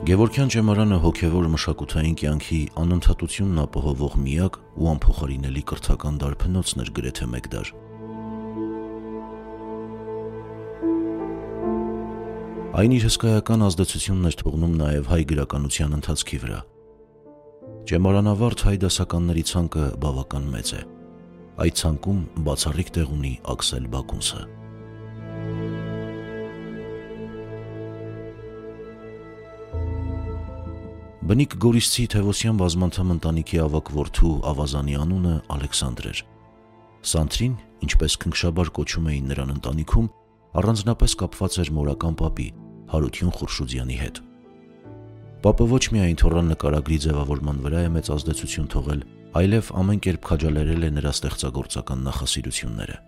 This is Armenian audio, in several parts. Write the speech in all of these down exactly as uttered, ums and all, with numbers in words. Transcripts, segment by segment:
Գևորգյան ճեմարանը հոգևոր մշակութային կյանքի անընդհատությունն ապահովող միակ ու անփոխարինելի կրթական դարբնոցն էր գրեթե մեկ դար։ Այն իր հսկայական ազդեցությունն էր թողնում նաև հայ գրականության ընթացքի վրա։ Ճեմարանավարդ հայ դասականների ցանկը բավական մեծ է։ Այդ ցանկում բացառիկ տեղ ունի Աքսել Բակունցը։ Բնիկ Գորիսցի Թևոսյան բազմանդամ ընտանիքի ավագ որդու ավազանի անունը Ալեքսանդր էր։ Սանթրին, ինչպես քնքշաբար կոչում էին նրան ընտանիքում, առանձնապես կապված էր մորական պապի Հարություն Խուրշուդյանի հետ։ Պապը ոչ միայն թոռան նկարագրի ձևավորման վրա է մեծ ազդեցություն թողել, այլև ամեն կերպ քաջալերել է նրա ստեղծագործական նախասիրությունները։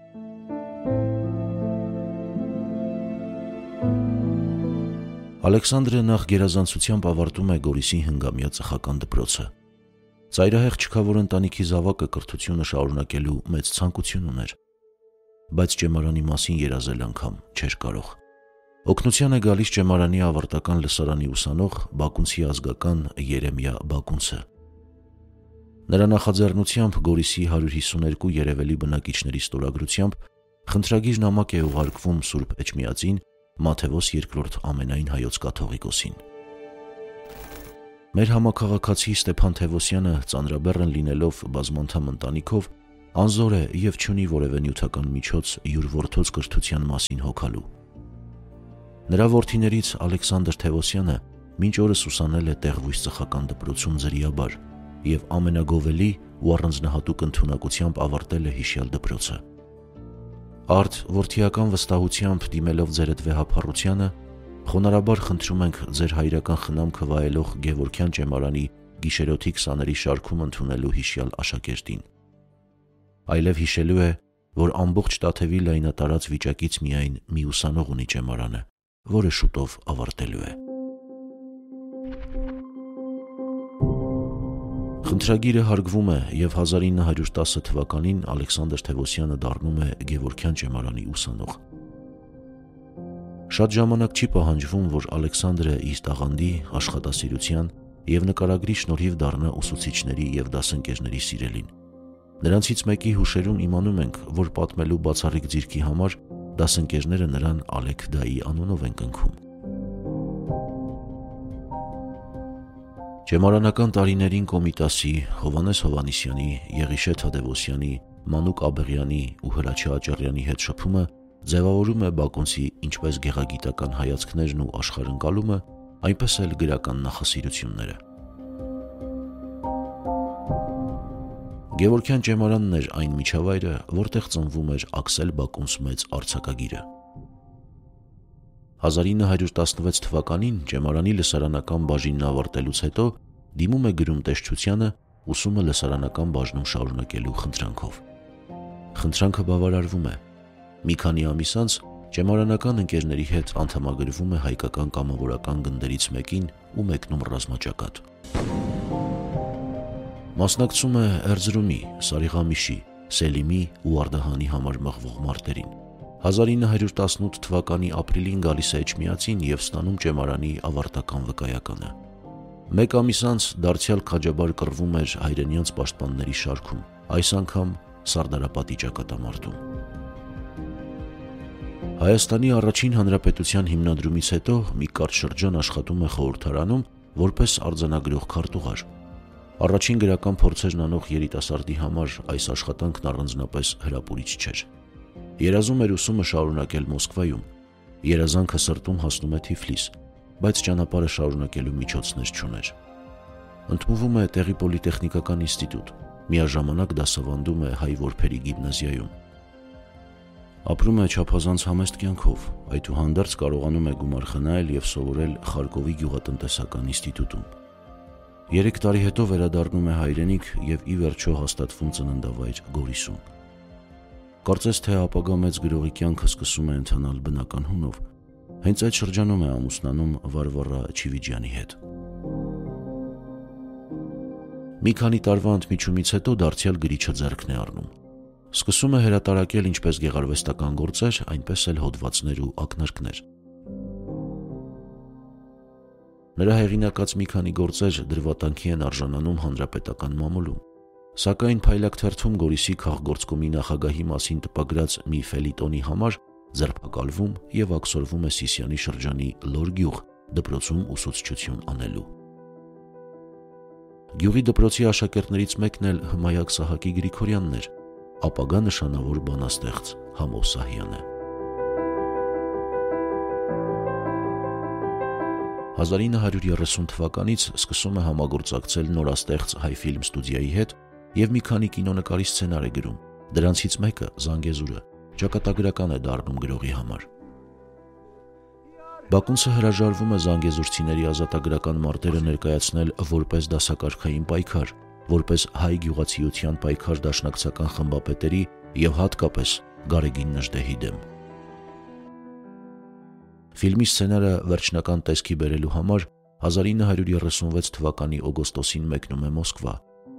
Ալեքսանդրը նախ գերազանցությամբ ավարտում է Գորիսի հնգամյա ծխական դպրոցը։ Ծայրահեղ չքավոր ընտանիքի զավակը կրթությունը շարունակելու մեծ ցանկություն ուներ, բայց ճեմարանի մասին երազել անգամ չէր կարող։ Օգնության է գալիս ճեմարանի ավարտական լսարանի ուսանող Բակունցի ազգական Երեմիա Բակունցը։ Նրա նախաձեռնությամբ Գորիսի հարյուր հիսուներկու երևելի բնակիչների ստորագրությամբ խնդրագիր նամակ է ուղարկվում Սուրբ Էջմիածին Մաթեոս երկրորդ ամենայն հայոց կաթողիկոսին։ Մեր համաքաղաքացի Ստեփան Թևոսյանը ծանրաբեռն լինելով բազմանդամ ընտանիքով անզոր է և չունի որևէ նյութական միջոց յուր որդոց կրթության մասին հոգալու։ Նրա որդիներից Ալեքսանդր Թևոսյանը մինչ օրս ուսանել է տեղվույս ծխական դպրոցում ձրիաբար և ամենագովելի ու առանձնահատուկ ընդունակությամբ ավարտել է հիշյալ դպրոցը։ Արդ որդիական վստահությամբ դիմելով ձերդ վեհափառությանը, խոնարհաբար խնդրում ենք ձեր հայրական խնամքը վայելող Գևորգյան ճեմարանի գիշերօթիկ սաների շարքում ընդունելու հիշյալ աշակերտին։ Այլև հիշելու է, որ ամբողջ Տաթևի լայնատարած վիճակից միայն մի ուսանող ունի ճեմարանը, որը շուտով ավարտելու է։ Խնդրագիրը հարգվում է և հազար ինը հարյուր տասը թվականին Ալեքսանդր Թևոսյանը դառնում է Գևորգյան ճեմարանի ուսանող։ Շատ ժամանակ չի պահանջվում, որ Ալեքսանդրը իր տաղանդի, աշխատասիրության և նկարագրի շնորհիվ դառնա ուսուցիչների և դասընկերների սիրելին։ Նրանցից մեկի հուշերում իմանում ենք, որ պատմելու բացառիկ ձիրքի համար դասընկերները նրան Ալեք դայի անունով են կնքում։ Ճեմարանական տարիներին Կոմիտասի, Հովհաննես Հովհաննիսյանի, Եղիշե Թադևոսյանի, Մանուկ Աբեղյանի ու Հրաչյա Աճառյանի հետ շփումը ձևավորում է Բակունցի ինչպես գեղագիտական հայացքներն ու աշխարհընկալումը, այնպես էլ գրական նախասիրությունները։ Գևորգյան ճեմարանն էր այն միջավայրը, որտեղ ծնվում էր Աքսել Բակունց մեծ արձակագիրը։ հազար ինը հարյուր տասնվեց թվականին ճեմարանի լսարանական բաժինն ավարտելուց հետո դիմում է գրում տեսչությանը ուսումը լսարանական բաժնում շարունակելու խնդրանքով։ Խնդրանքը բավարարվում է։ Մի քանի ամիս անց ճեմարանական ընկերների հետ անդամագրվում է հայկական կամավորական գնդերից մեկին ու մեկնում ռազմաճակատ։ Մասնակցում է Էրզրումի, Սարիղամիշի, Սելիմի ու Արդահանի համար մղվող մարտերին։ հազար ինը հարյուր տասնութ թվականի ապրիլին գալիս է Էջմիածին և ստանում ճեմարանի ավարտական վկայականը։ Մեկ ամիս անց դարձյալ քաջաբար կռվում էր հայրենյանց պաշտպանների շարքում, այս անգամ Սարդարապատի ճակատամարտում։ Հայաստանի առաջին հանրապետության հիմնադրումից հետո մի կարճ շրջան աշխատում է խորհրդարանում որպես արձանագրող քարտուղար։ Առաջին գրական փորձերն անող երիտասարդի համար այս աշխատանքն առանձնապես հրապուրիչ չէր։ Երազում էր ուսումը շարունակել Մոսկվայում, երազանքը սրտում հասնում է Թիֆլիս, բայց ճանապարհը շարունակելու միջոցներ չուներ։ Ընդունվում է տեղի պոլիտեխնիկական ինստիտուտ, միաժամանակ դասավանդում է հայ որբերի գիմնազիայում։ Ապրում է չափազանց համեստ կյանքով, այդուհանդերձ կարողանում է գումար խնայել և սովորել Խարկովի գյուղատնտեսական ինստիտուտում։ Երեք տարի հետո վերադառնում է հայրենիք և ի վերջո հաստատվում ծննդավայր Գորիսում։ Կարծես թե ապագա մեծ գրողի կյանքը սկսում է ընթանալ բնական հունով, հենց այդ շրջանում է ամուսնանում Վարվարա Չիվիջյանի հետ։ Մի քանի տարվա ընդմիջումից հետո դարձյալ գրիչը ձեռքն է առնում։ Սկսում է հրատարակել ինչպես գեղարվեստական գործեր, այնպես էլ հոդվածներ ու ակնարկներ։ Նրա հեղինակած մի քանի գործեր դրվատանքի են արժանանում հանրապետական մամուլում, սակայն Փայլակ թերթում Գորիսի քաղգործկոմի նախագահի մասին տպագրած մի ֆելիտոնի համար ձերբակալվում և աքսորվում է Սիսիանի շրջանի Լոր գյուղ դպրոցում ուսուցչություն անելու։ Գյուղի դպրոցի աշակերտներից մեկն էլ Հմայակ Սահակի Գրիգորյանն էր, ապագա նշանավոր բանաստեղծ Համո Սահյանը։ հազար ինը հարյուր երեսուն թվականից սկսում է համագործակցել նորաստեղծ Հայֆիլմ ստուդիայի հետ և մի քանի կինոնկարի սցենար է գրում, դրանցից մեկը Զանգեզուրը ճակատագրական է դառնում գրողի համար։ Բակունցը հրաժարվում է զանգեզուրցիների ազատագրական մարտերը ներկայացնել որպես դասակարգային պայքար, որպես հայ գյուղացիության պայքար դաշնակցական խմբապետերի և հատկապես Գարեգին Նժդեհի դեմ։ Ֆիլմի սցենարը վերջնական տեսքի բերելու համար հազար ինը հարյուր երեսունվեց թվականի օգոստոսին մեկնում է Մոսկվա։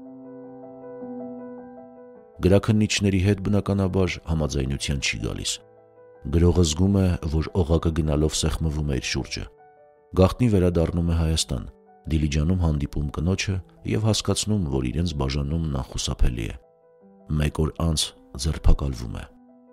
Գրաքննիչների հետ բնականաբար համաձայնության չի գալիս։ Գրողը զգում է, որ օղակը գնալով սեղմվում է իր շուրջը։ Գաղտնի վերադառնում է Հայաստան, Դիլիջանում հանդիպում կնոջը և հասկացնում, որ իրենց բաժանումն անխուսափելի է։ Մեկ օր անց ձերբակալվում է։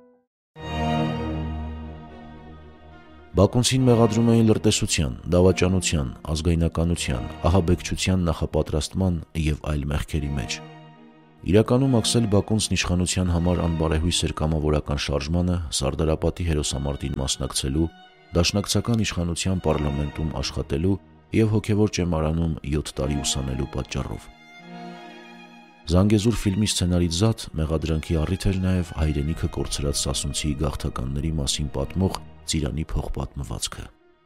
Բակունցին մեղադրում էին լրտեսության, դավաճանության, ազգայնականության, ահաբեկչության նախապատրաստման և այլ մեղքերի մեջ։ Իրականում Աքսել Բակունցն իշխանության համար անբարեհույս էր կամավորական շարժմանը, Սարդարապատի հերոսամարտին մասնակցելու, դաշնակցական իշխանության պարլամենտում աշխատելու և հոգևոր ճեմարանում յոթ տարի ուսանելու պատճառով։ Զանգեզուր ֆիլմի սցենարից զատ մեղադրանքի առիթ էր նաև հայրենիքը կորցրած սասունցի գաղթականների մասին պատմող Ծիրանի փողպատմվածքը։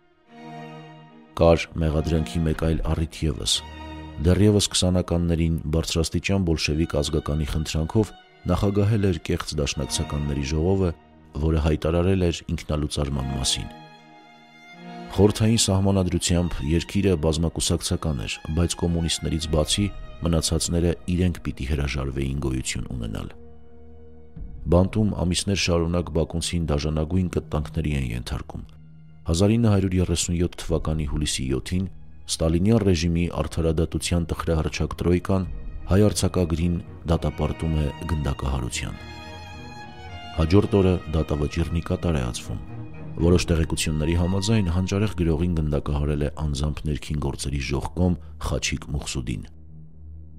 Կար մեղադրանքի մեկ այլ առիթ ևս։ Դեռևս քսանականներին բարձրաստիճան բոլշևիկ ազգականի խնդրանքով նախագահել էր կեղծ դաշնակցականների ժողովը, որը հայտարարել էր ինքնալուծարման մասին։ Խորհրդային սահմանադրությամբ երկիրը բազմակուսակցական էր, բայց կոմունիստներից բացի մնացածները իրենք պիտի հրաժարվեին գոյություն ունենալ։ Բանտում ամիսներ շարունակ Բակունցին դաժանագույն կտտանքների են ենթարկում։ հազար ինը հարյուր երեսունյոթ թվականի հուլիսի յոթին Ստալինյան ռեժիմի արդարադատության տխրահռչակ տրոյկան հայ արձակագրին դատապարտում է գնդակահարության։ Հաջորդ օրը դատավճիռն ի կատար է ածվում։ Որոշ տեղեկությունների համաձայն հանճարեղ գրողին գնդակահարել է անձամբ ներքին գործերի ժողկոմ Խաչիկ Մուխսուդին։